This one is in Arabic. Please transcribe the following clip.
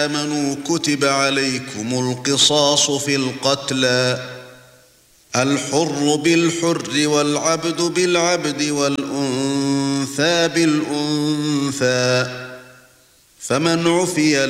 آمنوا كتب عليكم القصاص في القتلى الحر بالحر والعبد بالعبد والأنثى بالأنثى فمن عفي